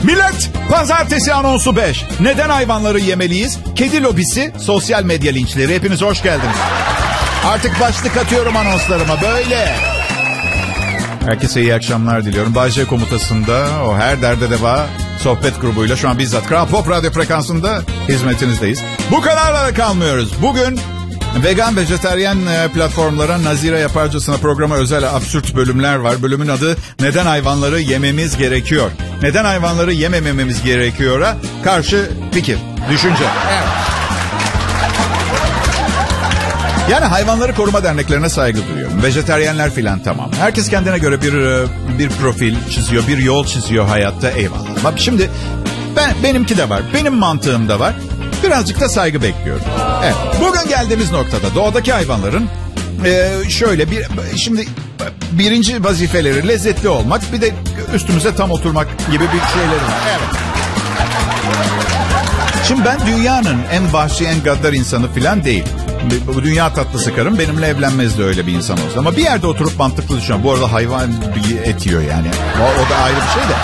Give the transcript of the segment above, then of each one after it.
Millet, pazartesi anonsu 5. Neden hayvanları yemeliyiz? Kedi lobisi, sosyal medya linçleri. Hepiniz hoş geldiniz. Artık başlık atıyorum anonslarıma böyle. Herkese iyi akşamlar diliyorum. Bay J komutasında o her derde deva sohbet grubuyla şu an bizzat Kral Pop Radyo frekansında hizmetinizdeyiz. Bu kadarla da kalmıyoruz. Bugün vegan, vejetaryen platformlara nazire yaparcasına programa özel absürt bölümler var. Bölümün adı Neden Hayvanları Yememiz Gerekiyor? Neden hayvanları yemememiz gerekiyor'a karşı fikir, düşünce. Evet. Yani hayvanları koruma derneklerine saygı duyuyorum. Vejetaryenler filan tamam. Herkes kendine göre bir profil çiziyor, bir yol çiziyor hayatta, eyvallah. Bak şimdi benimki de var, benim mantığım da var. Birazcık da saygı bekliyorum. Evet, bugün geldiğimiz noktada doğadaki hayvanların şimdi birinci vazifeleri lezzetli olmak, bir de üstümüze tam oturmak gibi bir şeyleri var. Evet. Şimdi ben dünyanın en vahşi, en gaddar insanı filan değil. Bu dünya tatlısı karım, benimle evlenmez de öyle bir insan olsun. Ama bir yerde oturup mantıklı düşünüyorum. Bu arada hayvan et yiyor yani. O da ayrı bir şey de.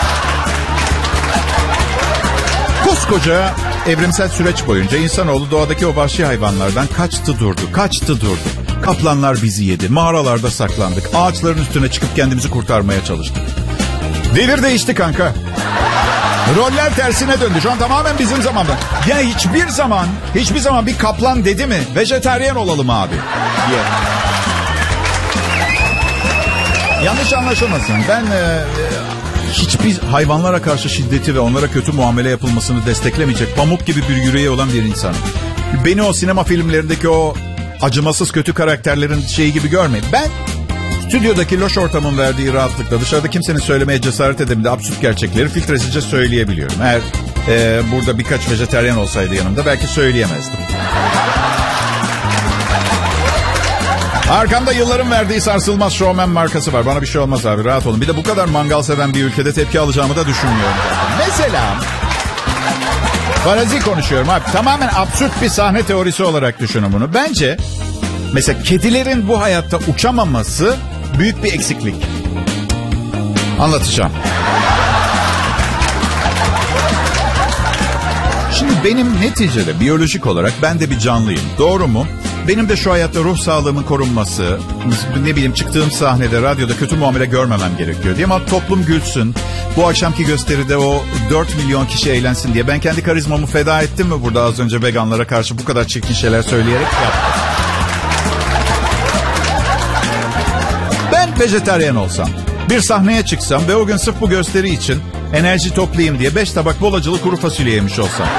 Koskoca evrimsel süreç boyunca insanoğlu doğadaki o vahşi hayvanlardan kaçtı durdu. Kaplanlar bizi yedi. Mağaralarda saklandık. Ağaçların üstüne çıkıp kendimizi kurtarmaya çalıştık. Devir değişti kanka. Roller tersine döndü. Şu an tamamen bizim zamanda. Ya hiçbir zaman bir kaplan dedi mi? Vejetaryen olalım abi diye. Yanlış anlaşılmasın. Ben hiçbir hayvanlara karşı şiddeti ve onlara kötü muamele yapılmasını desteklemeyecek pamuk gibi bir yüreği olan bir insanım. Beni o sinema filmlerindeki o acımasız kötü karakterlerin şeyi gibi görmeyin. Ben stüdyodaki loş ortamın verdiği rahatlıkla dışarıda kimsenin söylemeye cesaret edemediği absürt gerçekleri filtresice söyleyebiliyorum. Eğer burada birkaç vejetaryen olsaydı yanımda belki söyleyemezdim. Arkamda yılların verdiği sarsılmaz showman markası var. Bana bir şey olmaz abi, rahat olun. Bir de bu kadar mangal seven bir ülkede tepki alacağımı da düşünmüyorum zaten. Mesela farazi konuşuyorum abi. Tamamen absürt bir sahne teorisi olarak düşünün bunu. Bence mesela kedilerin bu hayatta uçamaması büyük bir eksiklik. Anlatacağım. Şimdi benim neticede biyolojik olarak ben de bir canlıyım. Doğru mu? Benim de şu hayatta ruh sağlığımın korunması, ne bileyim çıktığım sahnede, radyoda kötü muamele görmemem gerekiyor diye. Ama toplum gülsün, bu akşamki gösteride o 4 milyon kişi eğlensin diye. Ben kendi karizmamı feda ettim mi burada az önce veganlara karşı bu kadar çirkin şeyler söyleyerek yaptım. Ben vejetaryen olsam, bir sahneye çıksam ve o gün sırf bu gösteri için enerji toplayayım diye 5 tabak bol acılı kuru fasulye yemiş olsam.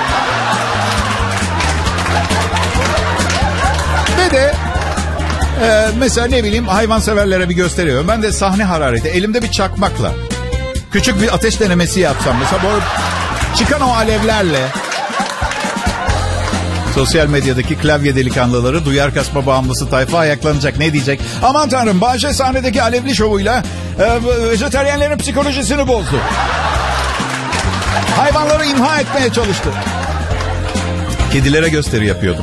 Ve de mesela ne bileyim hayvanseverlere bir gösteri yapıyorum. Ben de sahne harareti elimde bir çakmakla küçük bir ateş denemesi yapsam. Mesela böyle çıkan o alevlerle sosyal medyadaki klavye delikanlıları, duyar kasma bağımlısı tayfa ayaklanacak. Ne diyecek? Aman tanrım, Bahçe sahnedeki alevli şovuyla vejetaryenlerin psikolojisini bozdu. Hayvanları imha etmeye çalıştı. Kedilere gösteri yapıyordum.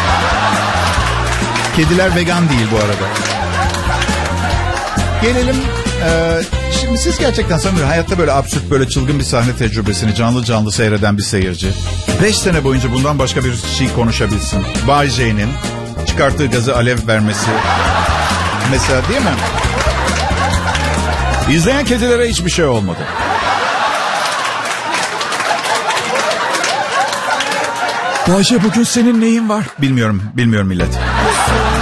Kediler vegan değil bu arada. Gelelim. Şimdi siz gerçekten sanırım hayatta böyle absürt, böyle çılgın bir sahne tecrübesini canlı canlı seyreden bir seyirci 5 sene boyunca bundan başka bir şey konuşabilsin. Bay J'nin çıkarttığı gazı alev vermesi mesela, değil mi? İzleyen kedilere hiçbir şey olmadı. Bay J, bugün senin neyin var? Bilmiyorum millet.